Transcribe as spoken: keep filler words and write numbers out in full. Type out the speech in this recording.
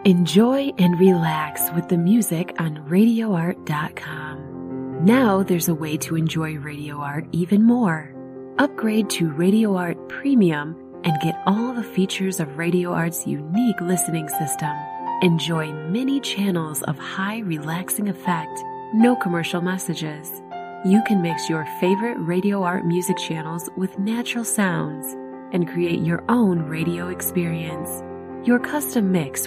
Enjoy and relax with the music on radio art dot com. Now there's a way to enjoy Radio Art even more. Upgrade to Radio Art Premium and get all the features of Radio Art's unique listening system. Enjoy many channels of high relaxing effect, no commercial messages. You can mix your favorite Radio Art music channels with natural sounds and create your own radio experience. Your custom mix